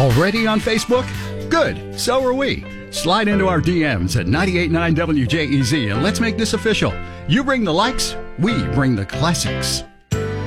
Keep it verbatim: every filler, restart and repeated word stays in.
Already on Facebook? Good, so are we. Slide into our D Ms at nine eight nine W J E Z and let's make this official. You bring the likes, we bring the classics.